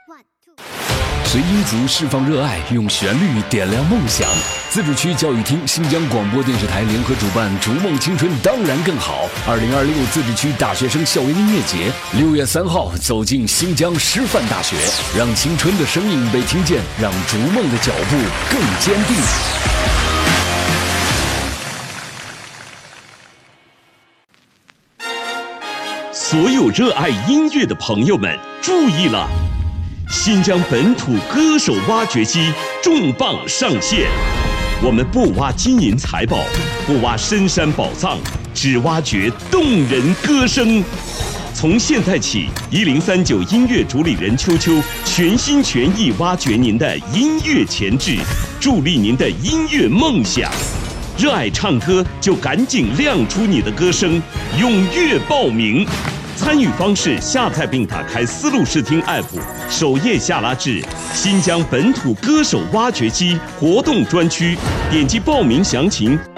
随音符释放热爱，用旋律点亮梦想。自治区教育厅、新疆广播电视台联合主办“逐梦青春当然更好”2026自治区大学生校园音乐节，6月3号走进新疆师范大学，让青春的声音被听见，让逐梦的脚步更坚定。 所有热爱音乐的朋友们注意了！新疆本土歌手挖掘机重磅上线，我们不挖金银财宝，不挖深山宝藏，只挖掘动人歌声。从现在起，1039音乐主理人秋秋全心全意挖掘您的音乐潜质，助力您的音乐梦想。热爱唱歌就赶紧亮出你的歌声，踊跃报名。参与方式：下载并打开丝路视听 App， 首页下拉至新疆本土歌手挖掘机活动专区，点击报名详情，